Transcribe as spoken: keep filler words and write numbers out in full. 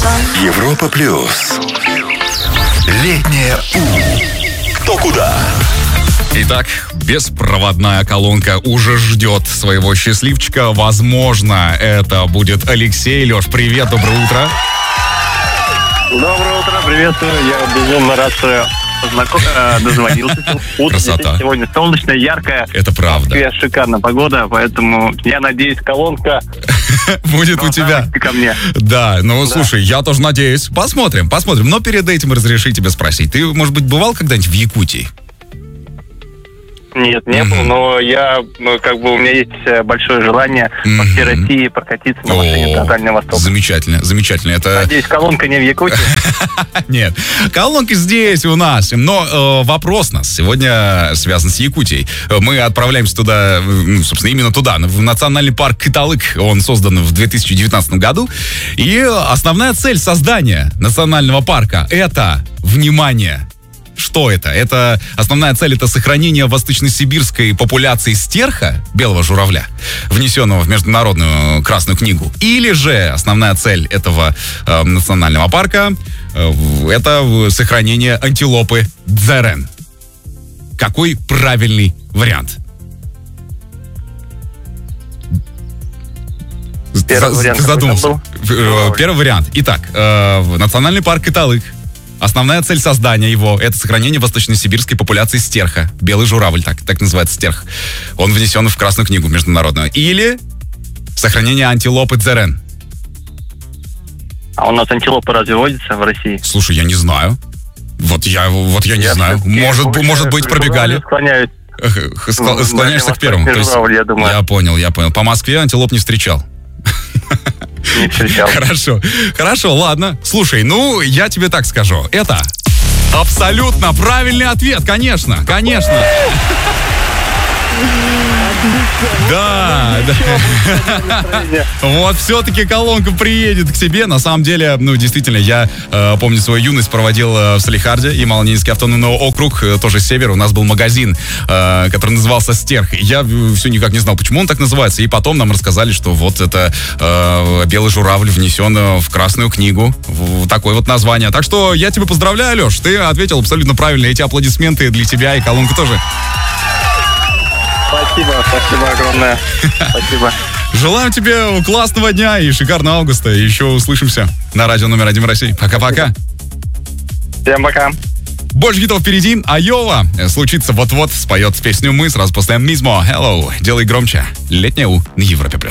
Европа плюс. Летнее У. Кто куда? Итак, беспроводная колонка уже ждет своего счастливчика. Возможно, это будет Алексей. Леш, привет, доброе утро. Доброе утро, приветствую. Я безумно рад, что я познаком... дозвонился. Красота. Сегодня солнечная, яркая. Это правда. Шикарная погода, поэтому я надеюсь, колонка будет у тебя. ко мне. Да, ну слушай, я тоже надеюсь. Посмотрим, посмотрим. Но перед этим разреши тебе спросить. Ты, может быть, бывал когда-нибудь в Якутии? Нет, не был, но я, ну, как бы, у меня есть большое желание по всей России прокатиться на машине до Дальнего Востока. Замечательно, замечательно. Это... Надеюсь, колонка не в Якутии? Нет, колонка здесь у нас. Но э, вопрос нас сегодня связан с Якутией. Мы отправляемся туда, ну, собственно, именно туда, в национальный парк Кыталык. Он создан в две тысячи девятнадцатом году. И основная цель создания национального парка — это, внимание, что это? Это основная цель — это сохранение восточносибирской популяции стерха, белого журавля, внесенного в Международную Красную книгу. Или же основная цель этого э, национального парка э, это сохранение антилопы дзерен. Какой правильный вариант? Первый За, вариант задумался. Первый вариант. Итак, э, национальный парк Кыталык. Основная цель создания его — это сохранение восточносибирской популяции стерха. Белый журавль, так, так называется стерх. Он внесен в Красную книгу международную. Или сохранение антилопы дзерен. А у нас антилопы разве водятся в России? Слушай, я не знаю. Вот я, вот я не я знаю. Может, может быть, пробегали. Склоняюсь. Скла- склоняешься к первому. То есть, журавль, я думаю. Я понял, я понял. По Москве антилоп не встречал. Не встречал. Хорошо, хорошо, ладно. Слушай, ну, я тебе так скажу. Это абсолютно правильный ответ, конечно, конечно. Да, да. Вот все-таки колонка приедет к тебе. На самом деле, ну, действительно, я э, помню свою юность проводил э, в Салихарде, Ямало-Ненецкий автономный округ, э, тоже север. У нас был магазин, э, который назывался «Стерх». И я все никак не знал, почему он так называется. И потом нам рассказали, что вот это э, белый журавль внесен в Красную книгу. В такое вот название. Так что я тебя поздравляю, Леш. Ты ответил абсолютно правильно. Эти аплодисменты для тебя, и колонка тоже. Спасибо, спасибо огромное. Спасибо. Желаем тебе классного дня и шикарного августа. Еще услышимся на радио номер один в России. Пока-пока. Всем пока. Больше гитов впереди. Айова случится вот-вот. Споет песню «Мы» сразу после «Мизмо». Hello. Делай громче. Летнее У на Европе+.